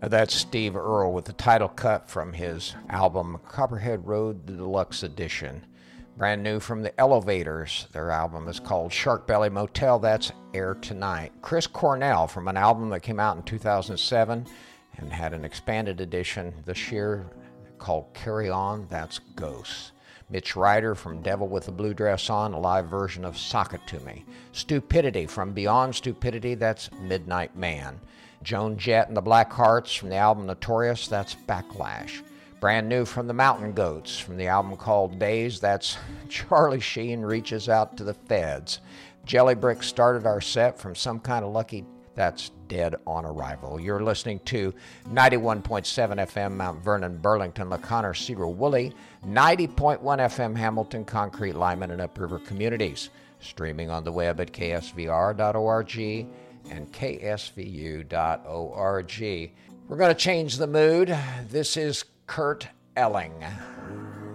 That's Steve Earle with the title cut from his album Copperhead Road, the Deluxe Edition. Brand new from the Elevators. Their album is called Shark Belly Motel. That's Air Tonight. Chris Cornell from an album that came out in 2007 and had an expanded edition this year called Carry On. That's Ghosts. Mitch Ryder from Devil with the Blue Dress On, a live version of Sock It To Me. Stupidity from Beyond Stupidity. That's Midnight Man. Joan Jett and the Black Hearts from the album Notorious, that's Backlash. Brand new from the Mountain Goats from the album called Days, that's Charlie Sheen Reaches Out to the Feds. Jelly Brick started our set from Some Kind of Lucky, that's Dead on Arrival. You're listening to 91.7 FM Mount Vernon, Burlington, LaConner, Cedar Woolley, 90.1 FM Hamilton, Concrete, Lyman, and Upriver communities. Streaming on the web at ksvr.org. and ksvu.org. We're going to change the mood. This is Kurt Elling.